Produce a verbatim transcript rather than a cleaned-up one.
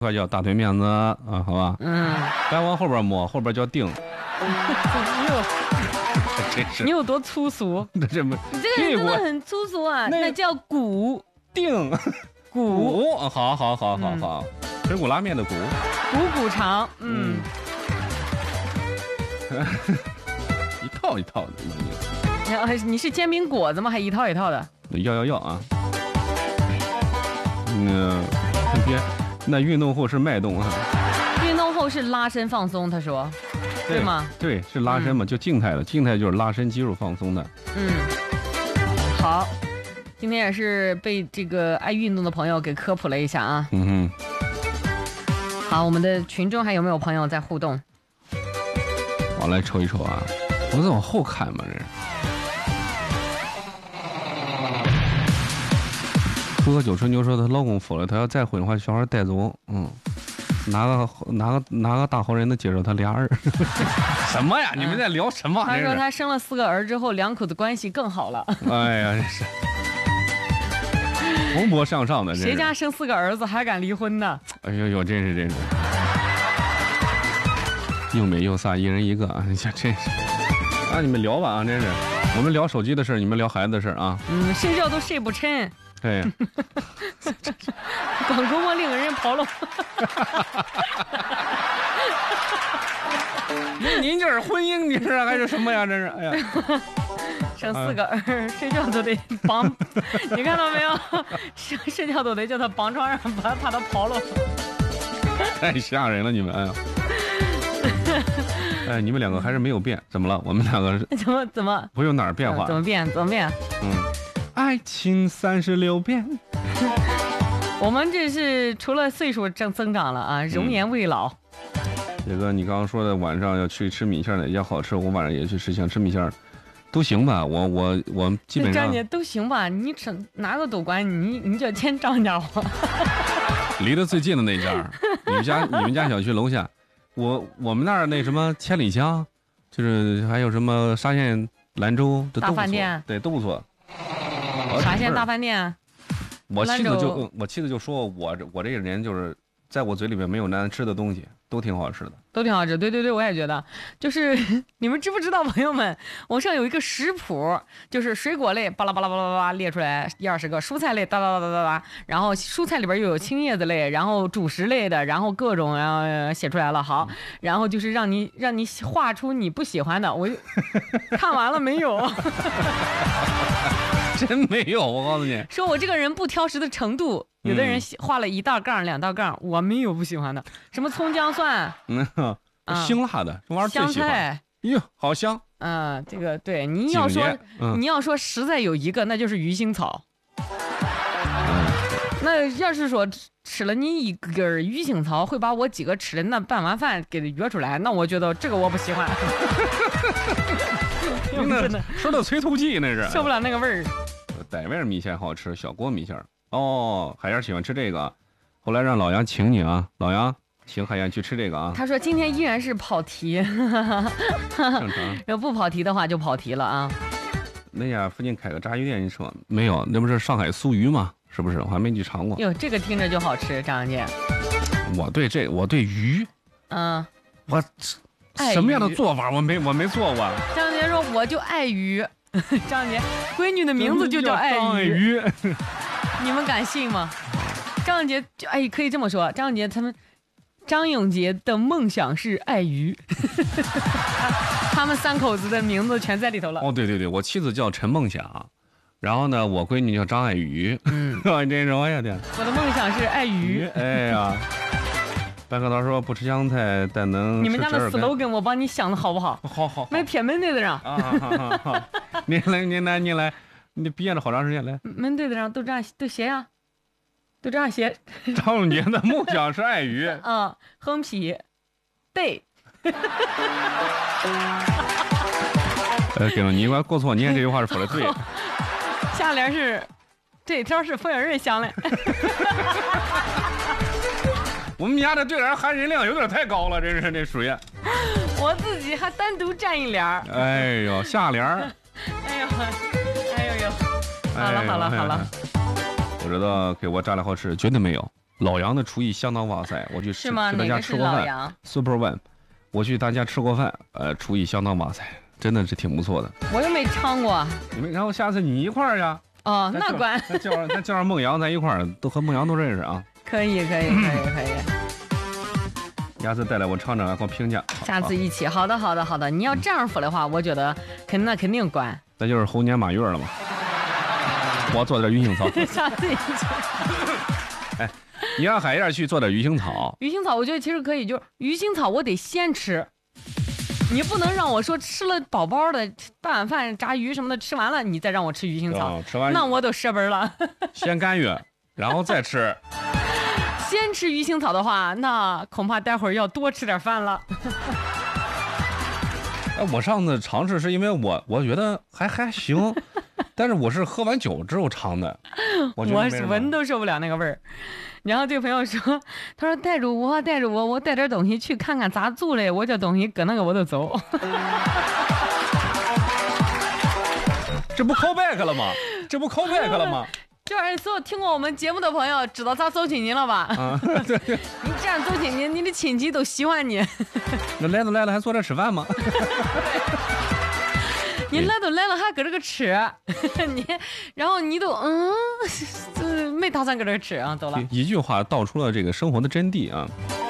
块叫大腿面子啊，好吧？ 嗯， 再往后边摸，后边叫腚。 你有真是你有多粗俗？ 这这么你这个人真的很粗俗啊！ 那那叫骨腚骨骨，好好好好好，水谷拉面的骨， 骨骨肠，嗯， 一套一套的。 然后你是煎饼果子吗？还一套一套的？ 要要要啊！嗯，别，那运动后是脉动啊。 运动后是拉伸放松，他说，对吗？ 对，是拉伸嘛，就静态的，静态就是拉伸肌肉放松的。 嗯，好，今天也是被这个爱运动的朋友给科普了一下啊。 嗯哼。 好，我们的群中还有没有朋友在互动？ 我来瞅一瞅啊，我在往后看嘛，这是。喝酒春牛说她老公疯了，她要再婚的话，小孩带走。嗯，哪个哪个哪个大好人能接受他俩儿？什么呀？你们在聊什么？ 他说他生了四个儿之后，两口子关系更好了。 哎呀，这是蓬勃向上的。 谁家生四个儿子还敢离婚呢？ 哎呦呦，真是真是，又美又飒，一人一个啊！你想真是啊，你们聊吧啊，真是。我们聊手机的事，你们聊孩子的事啊。 嗯，睡觉都睡不沉。 对， 广沟我领人跑了。 您您这是婚姻，你是还是什么呀？这是，哎呀， 生四个儿，睡觉都得绑，你看到没有？睡睡觉都得叫他绑床上，怕怕他跑了。 太吓人了，你们，哎呀。哎，你们两个还是没有变，怎么了？我们两个怎么怎么不有哪儿变化？ 怎么变？怎么变？ 嗯。爱情三十六变。 我们这是除了岁数增增长了啊，容颜未老。 这个你刚刚说的晚上要去吃米线的也好吃，我晚上也去吃，想吃米线，都行吧？我我我基本上张姐都行吧？你吃哪个都管你，你就添张家伙。 离得最近的那家，你们家你们家小区楼下，我我们那儿那什么千里香，就是还有什么沙县兰州，这都不错，大饭店，对，都不错。 沙县大饭店， 我妻子就我妻子就说我这我这个人就是在我嘴里面没有难吃的东西，都挺好吃的， 都挺好吃。对对对，我也觉得，就是你们知不知道，朋友们，网上有一个食谱，就是水果类巴拉巴拉巴拉巴拉列出来一二十个，蔬菜类哒哒哒哒哒哒，然后蔬菜里边又有青叶子类，然后主食类的，然后各种，然后写出来了。好，然后就是让你让你画出你不喜欢的，我看完了没有？ 真没有，我告诉你， 说我这个人不挑食的程度，有的人画了一道杠两道杠，我没有不喜欢的，什么葱姜蒜， 嗯，辛辣的，这玩意儿最喜欢。香菜，哟，好香。 嗯，这个对，你要说、嗯、你要说实在有一个，那就是鱼腥草。嗯、那要是说吃了你一根鱼腥草，会把我几个吃的那半碗饭给约出来，那我觉得这个我不喜欢。 真的吃的催吐剂那是， 受不了那个味儿。 傣味米线好吃，小锅米线。哦，海燕喜欢吃这个，后来让老杨请你啊，老杨请海燕去吃这个啊。 他说今天依然是跑题，正常。要不跑题的话就跑题了啊。 那家附近开个炸鱼店，你说没有？那不是上海酥鱼吗？是不是？我还没去尝过。 哟，这个听着就好吃，张姐。 我对这，我对鱼， 嗯， 我什么样的做法我没我没做过。 张姐说我就爱鱼。张姐，闺女的名字就叫爱鱼，你们敢信吗？张姐，哎，可以这么说，张姐他们，张永杰的梦想是爱鱼，他们三口子的名字全在里头了。 哦，对对对，我妻子叫陈梦想，然后呢，我闺女叫张爱鱼。嗯，这是我呀的。 我的梦想是爱鱼。 哎呀。白客涛说不吃香菜，但能吃。 你们家的 slogan 我帮你想的好不好？ 好好， 那铁门对子上。 啊，好好好，您来，您来，您来，你憋着好长时间来。 门对子上都这样，都写呀，都这样写。 张永杰的梦想是爱鱼。 啊，横批，对。 呃，给了你，我过错，你看这句话是说的对。 下联是，这条是冯小瑞想的。 我们家的对联含金量有点太高了，这是这属于。 我自己还单独占一联。 哎呦，下联。 哎呦，哎呦呦，好了好了好了。 我知道给我炸的好吃，绝对没有。 老杨的厨艺相当哇塞，我去是吗？ 去他家吃过饭 ，Super One， 我去他家吃过饭，呃，厨艺相当哇塞，真的是挺不错的。 我又没尝过。 你们，然后下次你一块儿呀？ 哦，那管。 他叫上他叫上孟阳，咱一块儿都和孟阳都认识啊。 可以可以可以可以。 下次带来我尝尝，给我评价。 下次一起，好的好的好的。你要这样说的话，我觉得肯那肯定管。 那就是猴年马月了嘛。我做点鱼腥草。 下次一起。 哎，你让海燕去做点鱼腥草。 鱼腥草，我觉得其实可以，就是鱼腥草我得先吃。你不能让我说吃了饱饱的半碗饭、炸鱼什么的，吃完了你再让我吃鱼腥草， 哦、吃完那我都舍本了。 先干预，然后再吃。 先吃鱼腥草的话，那恐怕待会儿要多吃点饭了。 哎，我上次尝试是因为我我觉得还还行，但是我是喝完酒之后尝的，我我闻都受不了那个味儿。然后这个朋友说，他说带着我带着我，我带点东西去看看咋做嘞，我这东西搁那个我都走。 这不 call back 了吗？这不 call back 了吗？ 这玩意儿，所有听过我们节目的朋友知道咋走亲戚了吧？ 啊，对对。 你这样走亲戚，你的亲戚都喜欢你。 那来都来了，还坐这吃饭吗？ 你来都来了，还搁这个吃，你，然后你都嗯，没打算搁这吃啊，走了。 一句话道出了这个生活的真谛啊。